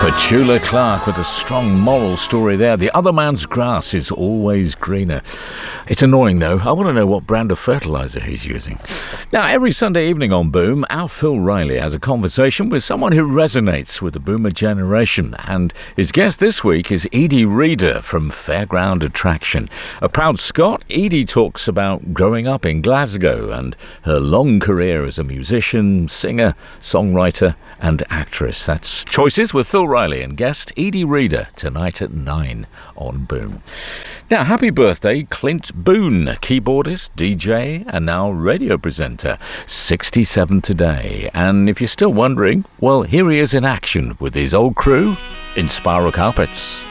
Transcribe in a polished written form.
Petula Clark with a strong moral story there. The other man's grass is always greener. It's annoying though. I want to know what brand of fertilizer he's using. Now, every Sunday evening on Boom, our Phil Riley has a conversation with someone who resonates with the boomer generation. And his guest this week is Edie Reader from Fairground Attraction. A proud Scot, Edie talks about growing up in Glasgow and her long career as a musician, singer, songwriter and actress. That's Choices with Phil Riley and guest Edie Reader tonight at 9 on Boom. Now, happy birthday, Clint Boone, keyboardist, DJ, and now radio presenter. 67 today. And if you're still wondering, well, here he is in action with his old crew in Spiral Carpets.